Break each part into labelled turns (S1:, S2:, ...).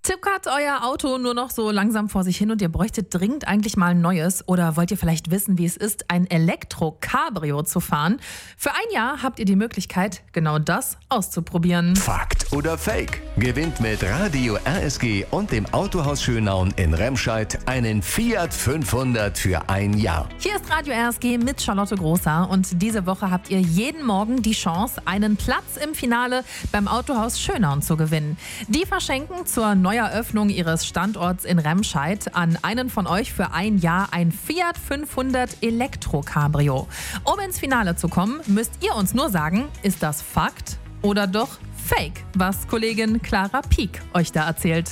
S1: Tippert euer Auto nur noch so langsam vor sich hin und ihr bräuchtet dringend eigentlich mal ein neues? Oder wollt ihr vielleicht wissen, wie es ist, ein Elektro-Cabrio zu fahren? Für ein Jahr habt ihr die Möglichkeit, genau das auszuprobieren.
S2: Fakt oder Fake? Gewinnt mit Radio RSG und dem Autohaus Schönaun in Remscheid einen Fiat 500 für ein Jahr.
S1: Hier ist Radio RSG mit Charlotte Großer und diese Woche habt ihr jeden Morgen die Chance, einen Platz im Finale beim Autohaus Schönaun zu gewinnen. Die verschenken zur Neueröffnung ihres Standorts in Remscheid an einen von euch für ein Jahr ein Fiat 500 Elektro-Cabrio. Um ins Finale zu kommen, müsst ihr uns nur sagen, ist das Fakt oder doch Fake, was Kollegin Clara Pieck euch da erzählt.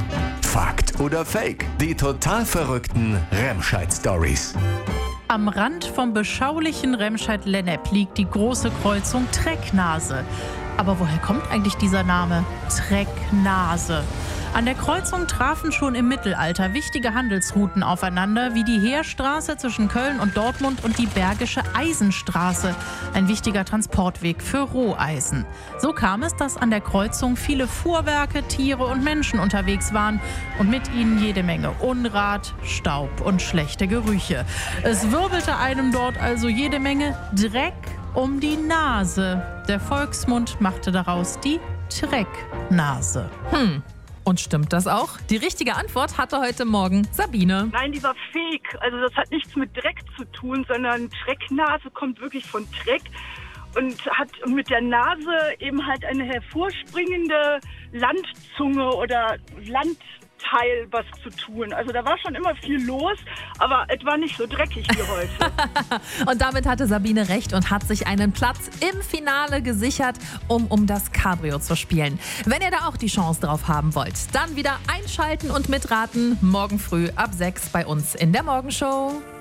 S2: Fakt oder Fake? Die total verrückten Remscheid-Stories.
S3: Am Rand vom beschaulichen Remscheid-Lennep liegt die große Kreuzung Trecknase. Aber woher kommt eigentlich dieser Name? Trecknase. An der Kreuzung trafen schon im Mittelalter wichtige Handelsrouten aufeinander, wie die Heerstraße zwischen Köln und Dortmund und die Bergische Eisenstraße, ein wichtiger Transportweg für Roheisen. So kam es, dass an der Kreuzung viele Fuhrwerke, Tiere und Menschen unterwegs waren und mit ihnen jede Menge Unrat, Staub und schlechte Gerüche. Es wirbelte einem dort also jede Menge Dreck um die Nase. Der Volksmund machte daraus die Trecknase.
S1: Und stimmt das auch? Die richtige Antwort hatte heute Morgen Sabine.
S4: Nein, die war fake. Also das hat nichts mit Dreck zu tun, sondern Trecknase kommt wirklich von Treck und hat mit der Nase eben halt eine hervorspringende Landzunge oder Landteil was zu tun. Also da war schon immer viel los, aber es war nicht so dreckig wie heute.
S1: Und damit hatte Sabine recht und hat sich einen Platz im Finale gesichert, um das Cabrio zu spielen. Wenn ihr da auch die Chance drauf haben wollt, dann wieder einschalten und mitraten. Morgen früh ab 6 bei uns in der Morgenshow.